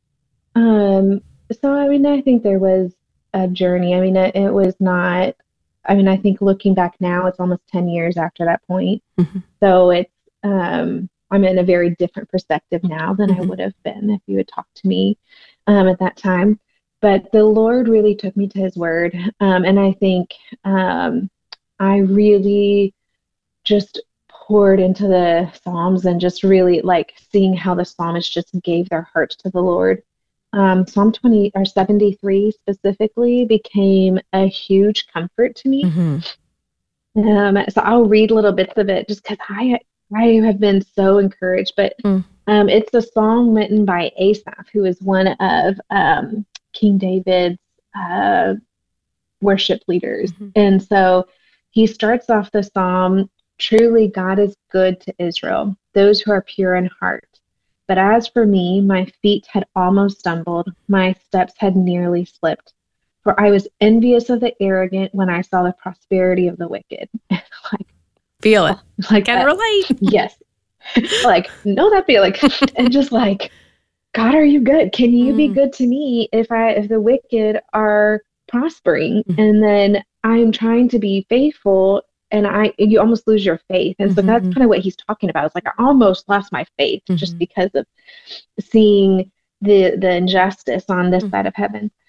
Um, so, I mean, I think there was a journey. I mean, it, it was not, I mean, I think looking back now, it's almost ten years after that point. Mm-hmm. So it's, um, I'm in a very different perspective now than mm-hmm. I would have been if you had talked to me um, at that time. But the Lord really took me to his word. Um, and I think um, I really just poured into the Psalms and just really like seeing how the psalmists just gave their hearts to the Lord. Um, Psalm twenty or seventy-three specifically became a huge comfort to me. Mm-hmm. Um, so I'll read little bits of it just because I I have been so encouraged. But mm. um, it's a song written by Asaph, who is one of um, King David's uh, worship leaders. Mm-hmm. And so he starts off the psalm, "Truly God is good to Israel, those who are pure in heart. But as for me, my feet had almost stumbled, my steps had nearly slipped. For I was envious of the arrogant when I saw the prosperity of the wicked." Like, feel it. Like, can uh, relate. Yes. Like, know that feeling. And just like, God, are you good? Can you mm. be good to me if I if the wicked are prospering? Mm. And then I'm trying to be faithful, and I you almost lose your faith. And so mm-hmm. that's kind of what he's talking about. It's like I almost lost my faith mm-hmm. just because of seeing the the injustice on this mm-hmm. side of heaven.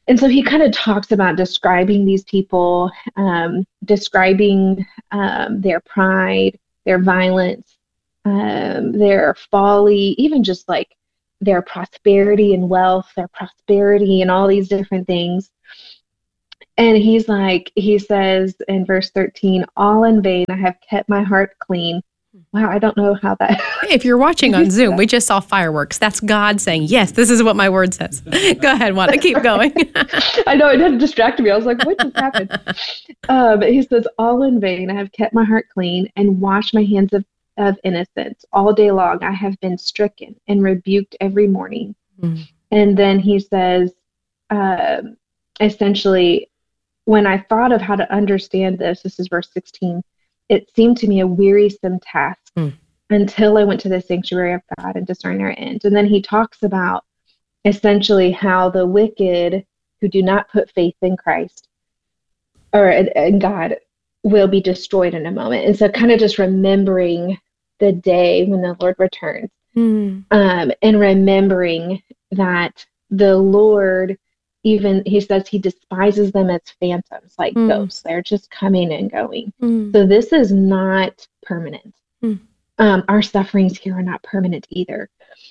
and so he kind of talks about describing these people, um, describing um, their pride, their violence, um, their folly, even just like their prosperity and wealth, their prosperity and all these different things. And he's like, he says in verse thirteen, all in vain, I have kept my heart clean. Wow, I don't know how that... If you're watching on Zoom, we just saw fireworks. That's God saying, yes, this is what my word says. Go ahead, Wanda, keep going. I know, it had distracted me. I was like, what just happened? Um, he says, all in vain, I have kept my heart clean and washed my hands of, of innocence. All day long, I have been stricken and rebuked every morning. Mm. And then he says, um, essentially, when I thought of how to understand this, this is verse sixteen, it seemed to me a wearisome task mm. until I went to the sanctuary of God and discerned their end. And then he talks about essentially how the wicked who do not put faith in Christ or in God will be destroyed in a moment. And so kind of just remembering the day when the Lord returns mm. um, and remembering that the Lord, even he says he despises them as phantoms, like mm. ghosts. They're just coming and going. Mm. So this is not permanent. Mm. Um, our sufferings here are not permanent either.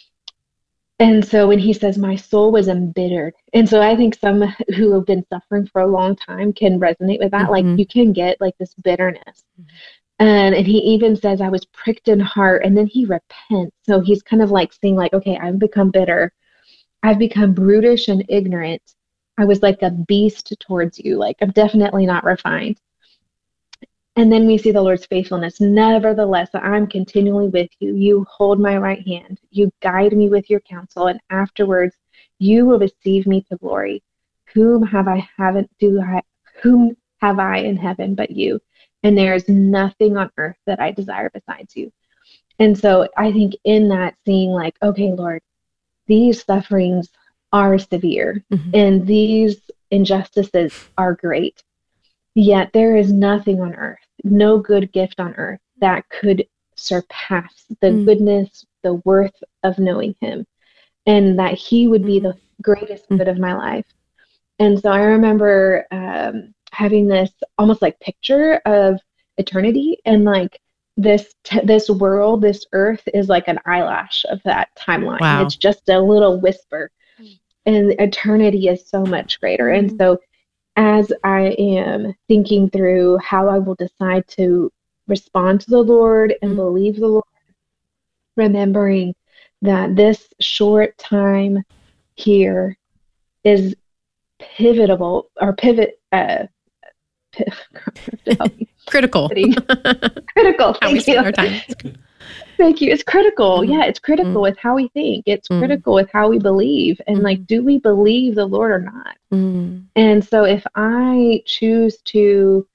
And so when he says, my soul was embittered. And so I think some who have been suffering for a long time can resonate with that. Mm-hmm. Like you can get like this bitterness. Mm-hmm. And, and he even says, I was pricked in heart. And then he repents. So he's kind of like saying like, okay, I've become bitter. I've become brutish and ignorant. I was like a beast towards you. Like I'm definitely not refined. And then we see the Lord's faithfulness. Nevertheless, I'm continually with you. You hold my right hand. You guide me with your counsel. And afterwards, you will receive me to glory. Whom have I haven't do I whom have I in heaven but you? And there is nothing on earth that I desire besides you. And so I think in that seeing like, okay, Lord, these sufferings are severe mm-hmm. and these injustices are great. Yet there is nothing on earth, no good gift on earth that could surpass the mm. goodness, the worth of knowing him, and that he would be the greatest good of my life. And so I remember um, having this almost like picture of eternity, and like this t- this world, this earth is like an eyelash of that timeline. Wow. It's just a little whisper, and eternity is so much greater. Mm. And so as I am thinking through how I will decide to respond to the Lord and mm. believe the Lord, remembering that this short time here is pivotal or pivot, uh, p- critical. critical. Thank you. Thank you. It's critical. Mm-hmm. Yeah, it's critical mm-hmm. with how we think. It's mm-hmm. critical with how we believe. And mm-hmm. like, do we believe the Lord or not? Mm-hmm. And so if I choose to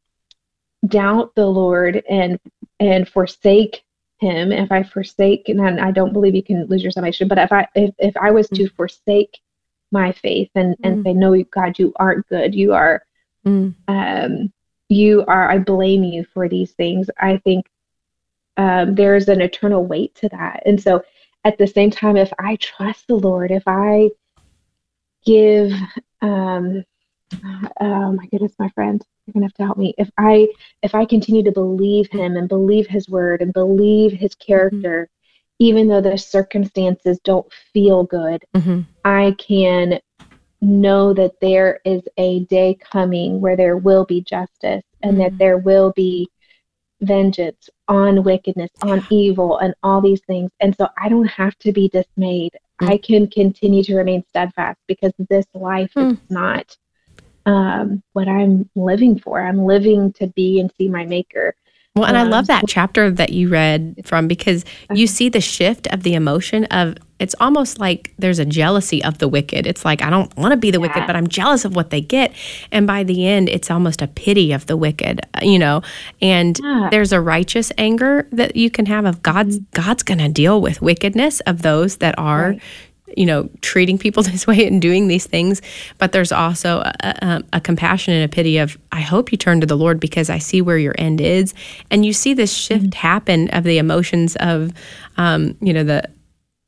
doubt the Lord and and forsake him, if I forsake, and I don't believe you can lose your salvation, but if I if, if I was mm-hmm. to forsake my faith and, and mm-hmm. say, no, God, you aren't good. You are, mm-hmm. um, you are, I blame you for these things. I think Um, there's an eternal weight to that. And so at the same time, if I trust the Lord, if I give, um, oh my goodness, my friend, you're going to have to help me. If I, if I continue to believe him and believe his word and believe his character, mm-hmm. even though the circumstances don't feel good, mm-hmm. I can know that there is a day coming where there will be justice and mm-hmm. that there will be vengeance on wickedness, on evil, and all these things. And so I don't have to be dismayed. Mm. I can continue to remain steadfast because this life mm. is not um, what I'm living for. I'm living to be and see my maker. Well, and um, I love that chapter that you read from, because you see the shift of the emotion of, it's almost like there's a jealousy of the wicked. It's like, I don't want to be the yeah. wicked, but I'm jealous of what they get. And by the end, it's almost a pity of the wicked, you know, and yeah. there's a righteous anger that you can have of God's, God's going to deal with wickedness of those that are, right. you know, treating people this way and doing these things. But there's also a, a, a compassion and a pity of, I hope you turn to the Lord because I see where your end is. And you see this shift mm-hmm. happen of the emotions of, um, you know, the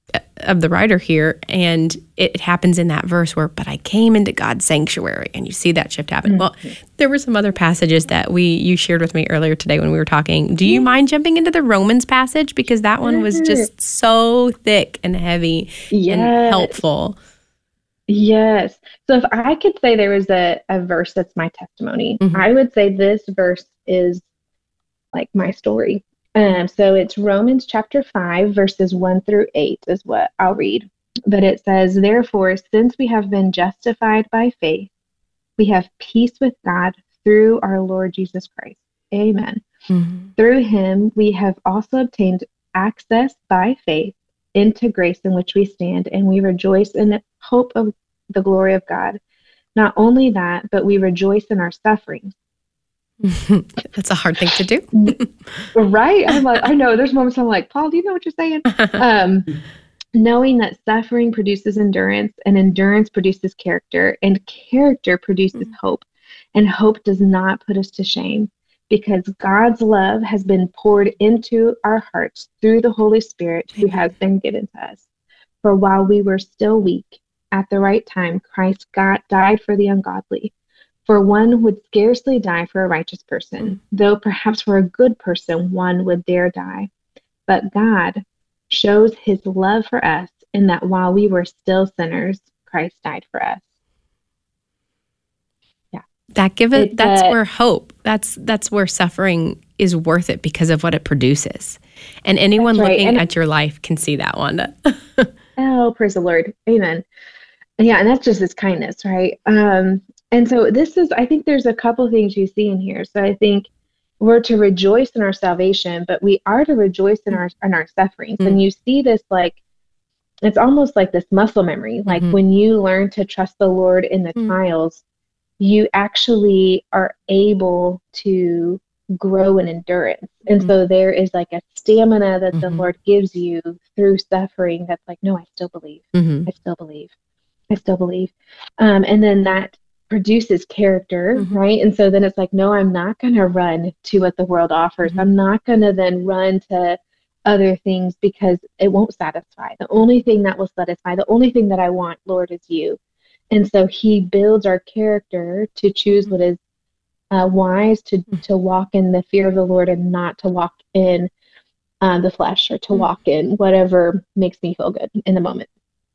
of the writer here, and it happens in that verse where, but I came into God's sanctuary, and you see that shift happen. Mm-hmm. Well, there were some other passages that we you shared with me earlier today when we were talking. Do you mm-hmm. mind jumping into the Romans passage? Because that one was just so thick and heavy yes. and helpful. Yes. So if I could say there was a, a verse that's my testimony, mm-hmm. I would say this verse is like my story. Um, so it's Romans chapter five, verses one through eight is what I'll read. But it says, therefore, since we have been justified by faith, we have peace with God through our Lord Jesus Christ. Amen. Mm-hmm. Through him, we have also obtained access by faith into grace in which we stand, and we rejoice in the hope of the glory of God. Not only that, but we rejoice in our sufferings. That's a hard thing to do. Right? I'm like, I know there's moments I'm like, Paul, do you know what you're saying? Um, knowing that suffering produces endurance, and endurance produces character, and character produces mm-hmm. hope. And hope does not put us to shame, because God's love has been poured into our hearts through the Holy Spirit who has been given to us. For while we were still weak, at the right time, Christ God died for the ungodly. For one would scarcely die for a righteous person, mm. though perhaps for a good person one would dare die. But God shows his love for us in that while we were still sinners, Christ died for us. Yeah. That give it, it that's uh, where hope, that's that's where suffering is worth it because of what it produces. And anyone right. looking and at your life can see that, Wanda. Oh, praise the Lord. Amen. Yeah, and that's just his kindness, right? Um, and so this is, I think there's a couple things you see in here. So I think we're to rejoice in our salvation, but we are to rejoice in our in our sufferings. Mm-hmm. And you see this like, it's almost like this muscle memory. Like mm-hmm. when you learn to trust the Lord in the mm-hmm. trials, you actually are able to grow in endurance. And mm-hmm. so there is like a stamina that mm-hmm. the Lord gives you through suffering that's like, no, I still believe. Mm-hmm. I still believe. I still believe. Um, and then that produces character, mm-hmm. right? And so then it's like, no, I'm not going to run to what the world offers. Mm-hmm. I'm not going to then run to other things because it won't satisfy. The only thing that will satisfy, the only thing that I want, Lord, is you. And so he builds our character to choose what is uh, wise, to, mm-hmm. to walk in the fear of the Lord and not to walk in uh, the flesh or to mm-hmm. walk in whatever makes me feel good in the moment.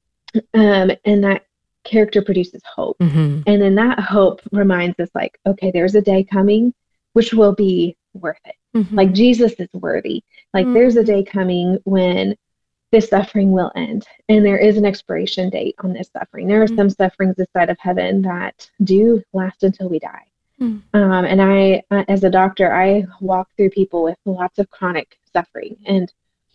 Um, and that character produces hope. Mm-hmm. And then that hope reminds us like, okay, there's a day coming which will be worth it. Mm-hmm. Like Jesus is worthy. Like mm-hmm. there's a day coming when this suffering will end. And there is an expiration date on this suffering. There are mm-hmm. some sufferings this side of heaven that do last until we die. Mm-hmm. Um, and I, uh, as a doctor, I walk through people with lots of chronic suffering. And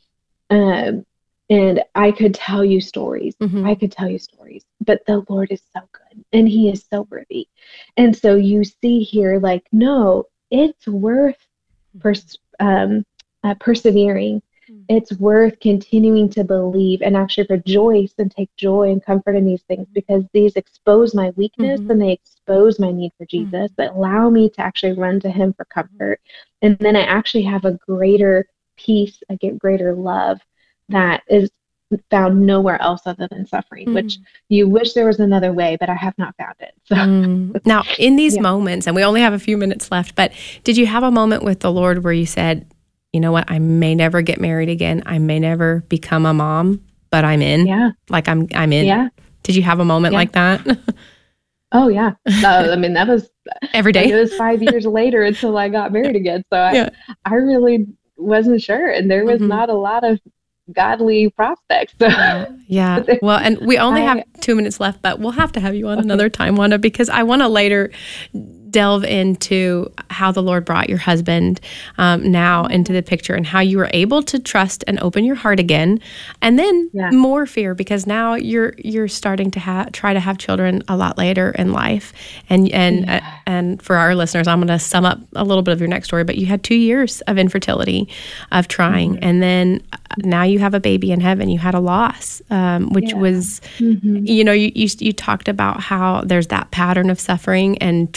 um, And I could tell you stories. Mm-hmm. I could tell you stories. But the Lord is so good. And he is so worthy. And so you see here, like, no, it's worth pers- um, uh, persevering. Mm-hmm. It's worth continuing to believe and actually rejoice and take joy and comfort in these things, because these expose my weakness mm-hmm. and they expose my need for Jesus, mm-hmm. that allow me to actually run to him for comfort. And then I actually have a greater peace, I get greater love that is found nowhere else other than suffering, mm. which you wish there was another way, but I have not found it. So mm. Now, in these yeah. moments, and we only have a few minutes left, but did you have a moment with the Lord where you said, you know what, I may never get married again. I may never become a mom, but I'm in. Yeah. Like I'm, I'm in. Yeah. Did you have a moment yeah. like that? Oh yeah. Uh, I mean, that was every day. It was five years later until I got married again. So I, yeah. I really wasn't sure. And there was mm-hmm. not a lot of godly prospects. So. Yeah. yeah. Well, and we only have I, two minutes left, but we'll have to have you on another time, Wanda, because I want to later delve into how the Lord brought your husband um, now into the picture and how you were able to trust and open your heart again, and then yeah. more fear, because now you're you're starting to ha- try to have children a lot later in life. And and yeah. uh, and for our listeners, I'm going to sum up a little bit of your next story. But you had two years of infertility, of trying, mm-hmm. and then now you have a baby in heaven. You had a loss, um, which yeah. was, mm-hmm. you know, you, you you talked about how there's that pattern of suffering and trusting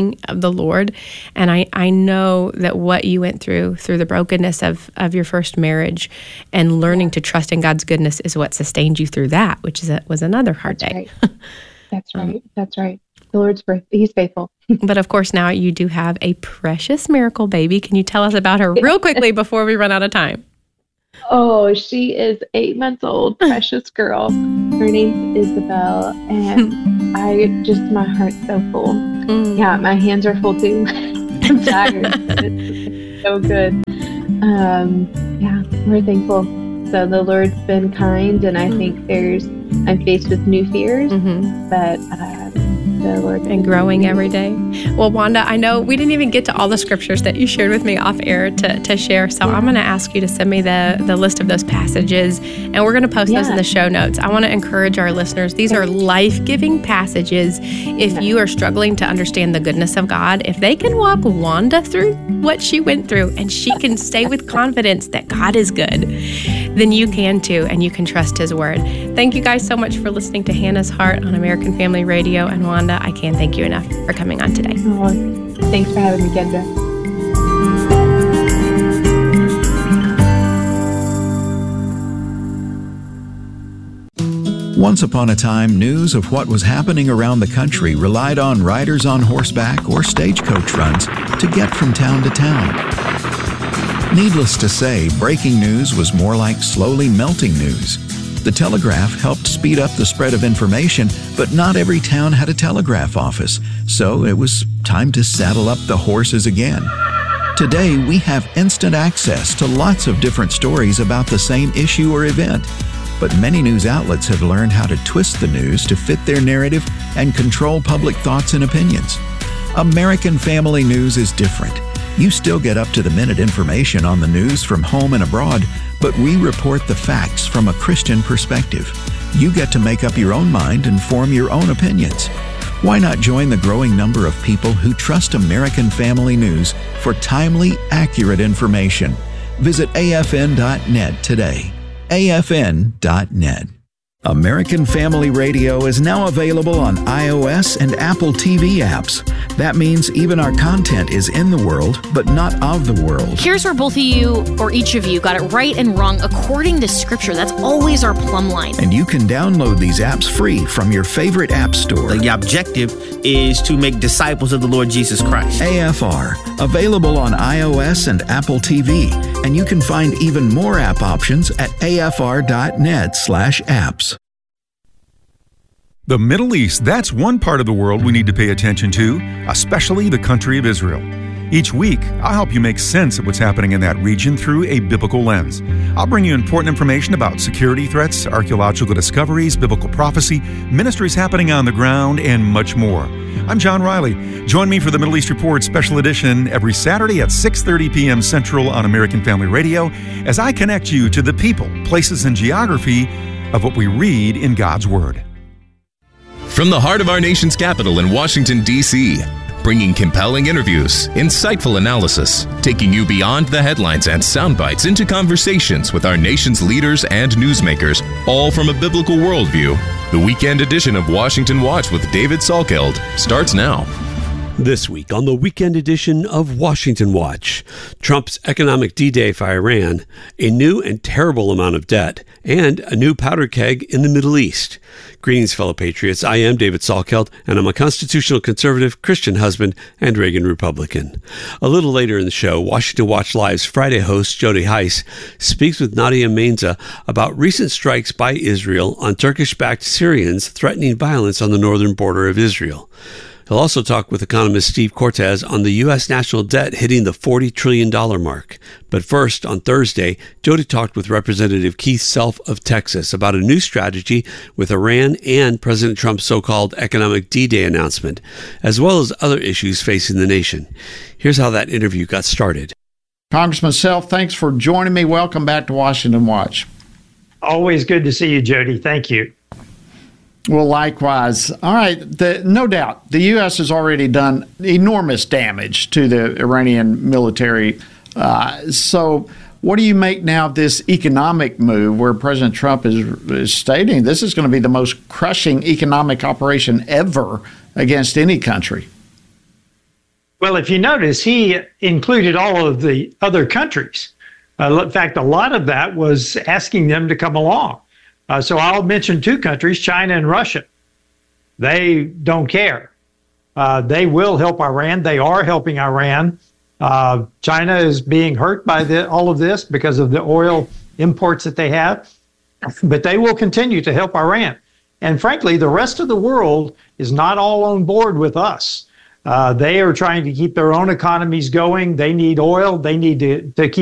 trusting of the Lord. And I, I know that what you went through, through the brokenness of, of your first marriage and learning to trust in God's goodness is what sustained you through that, which is a, was another hard That's day. Right. That's right. That's right. The Lord's faithful. He's faithful. But of course, now you do have a precious miracle baby. Can you tell us about her real quickly before we run out of time? Oh, she is eight months old, precious girl. Her name's Isabel, and I just, my heart's so full. Mm. Yeah, my hands are full too. I'm tired, but it's so good. Um, yeah, we're thankful. So the Lord's been kind, and I think there's, I'm faced with new fears, mm-hmm. but uh, the Lord's and growing every day. Well, Wanda, I know we didn't even get to all the scriptures that you shared with me off air to, to share, so yeah. I'm going to ask you to send me the, the list of those passages, and we're going to post yeah. those in the show notes. I want to encourage our listeners. These are life-giving passages. If you are struggling to understand the goodness of God, if they can walk Wanda through what she went through, and she can stay with confidence that God is good, then you can too, and you can trust His word. Thank you guys so much for listening to Hannah's Heart on American Family Radio. And Wanda, I can't thank you enough for coming on today. Oh, thanks for having me, Kendra. Once upon a time, news of what was happening around the country relied on riders on horseback or stagecoach runs to get from town to town. Needless to say, breaking news was more like slowly melting news. The telegraph helped speed up the spread of information, but not every town had a telegraph office, so it was time to saddle up the horses again. Today, we have instant access to lots of different stories about the same issue or event, but many news outlets have learned how to twist the news to fit their narrative and control public thoughts and opinions. American Family News is different. You still get up-to-the-minute information on the news from home and abroad, but we report the facts from a Christian perspective. You get to make up your own mind and form your own opinions. Why not join the growing number of people who trust American Family News for timely, accurate information? Visit A F N dot net today. A F N dot net. American Family Radio is now available on iOS and Apple T V apps. That means even our content is in the world, but not of the world. Here's where both of you, or each of you, got it right and wrong according to Scripture. That's always our plumb line. And you can download these apps free from your favorite app store. The objective is to make disciples of the Lord Jesus Christ. A F R, available on iOS and Apple T V. And you can find even more app options at A F R dot net slash apps. The Middle East, that's one part of the world we need to pay attention to, especially the country of Israel. Each week, I'll help you make sense of what's happening in that region through a biblical lens. I'll bring you important information about security threats, archaeological discoveries, biblical prophecy, ministries happening on the ground, and much more. I'm John Riley. Join me for the Middle East Report Special Edition every Saturday at six thirty p.m. Central on American Family Radio as I connect you to the people, places, and geography of what we read in God's Word. From the heart of our nation's capital in Washington, D C, bringing compelling interviews, insightful analysis, taking you beyond the headlines and sound bites into conversations with our nation's leaders and newsmakers, all from a biblical worldview. The weekend edition of Washington Watch with David Salkeld starts now. This week on the weekend edition of Washington Watch, Trump's economic D-Day for Iran, a new and terrible amount of debt, and a new powder keg in the Middle East. Greetings, fellow patriots. I am David Salkeld, and I'm a constitutional conservative, Christian husband, and Reagan Republican. A little later in the show, Washington Watch Live's Friday host, Jody Heiss, speaks with Nadia Mainza about recent strikes by Israel on Turkish-backed Syrians threatening violence on the northern border of Israel. He'll also talk with economist Steve Cortes on the U S national debt hitting the forty trillion dollars mark. But first, on Thursday, Jody talked with Representative Keith Self of Texas about a new strategy with Iran and President Trump's so-called economic D-Day announcement, as well as other issues facing the nation. Here's how that interview got started. Congressman Self, thanks for joining me. Welcome back to Washington Watch. Always good to see you, Jody. Thank you. Well, likewise. All right. The, no doubt, the U S has already done enormous damage to the Iranian military. Uh, so what do you make now of this economic move where President Trump is, is stating this is going to be the most crushing economic operation ever against any country? Well, if you notice, he included all of the other countries. Uh, in fact, a lot of that was asking them to come along. Uh, so I'll mention two countries, China and Russia. They don't care. Uh, they will help Iran. They are helping Iran. Uh, China is being hurt by the, all of this because of the oil imports that they have. But they will continue to help Iran. And frankly, the rest of the world is not all on board with us. Uh, they are trying to keep their own economies going. They need oil. They need to, to keep